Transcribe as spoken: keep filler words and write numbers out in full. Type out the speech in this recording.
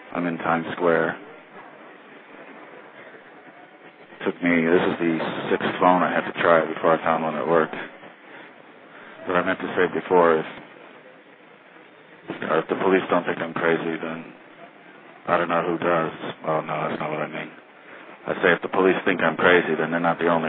I'm in Times Square. Took me, this is the sixth phone I had to try before I found one that worked. What I meant to say before is, if the police don't think I'm crazy, then I don't know who does. Oh, no, that's not what I mean. I say if the police think I'm crazy, then they're not the only